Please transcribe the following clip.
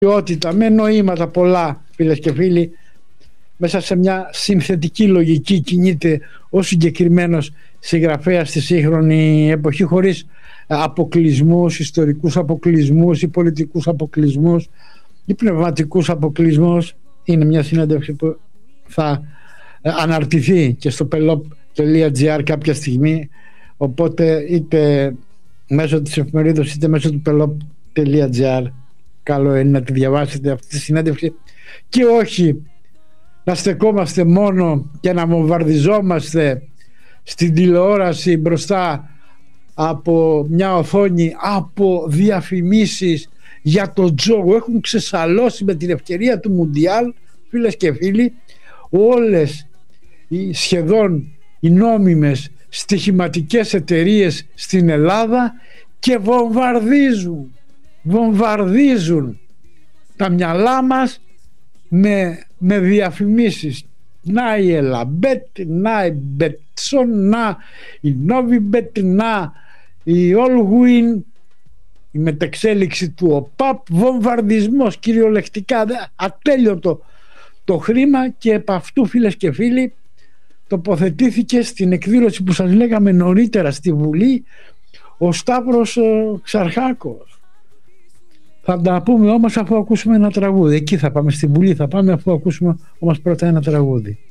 ποιότητα, με νοήματα πολλά, φίλες και φίλοι, μέσα σε μια συνθετική λογική κινείται ο συγκεκριμένος συγγραφέας στη σύγχρονη εποχή, χωρίς αποκλεισμούς, ιστορικούς αποκλεισμούς ή πολιτικούς αποκλεισμούς ή πνευματικούς αποκλεισμούς. Είναι μια συνέντευξη που θα αναρτηθεί και στο pelop.gr κάποια στιγμή, οπότε είτε μέσω της εφημερίδας είτε μέσω του pelop.gr καλό είναι να τη διαβάσετε αυτή τη συνέντευξη και όχι να στεκόμαστε μόνο και να βομβαρδιζόμαστε στην τηλεόραση μπροστά από μια οθόνη από διαφημίσεις για το τζόγο. Έχουν ξεσαλώσει με την ευκαιρία του Μουντιάλ, φίλες και φίλοι, όλες σχεδόν οι νόμιμες στοιχηματικές εταιρείες στην Ελλάδα και βομβαρδίζουν τα μυαλά μας με διαφημίσεις. Να η Ελαμπέτ, να η Μπετσόν, να η Νόβιμπετ, να η Όλγουιν, η μετεξέλιξη του ΟΠΑΠ, βομβαρδισμός κυριολεκτικά, ατέλειωτο το χρήμα. Και επ' αυτού, φίλες και φίλοι, τοποθετήθηκε στην εκδήλωση που σας λέγαμε νωρίτερα στη Βουλή ο Σταύρος Ξαρχάκος. Θα τα πούμε όμως αφού ακούσουμε ένα τραγούδι. Εκεί θα πάμε, στη Βουλή θα πάμε αφού ακούσουμε όμως πρώτα ένα τραγούδι.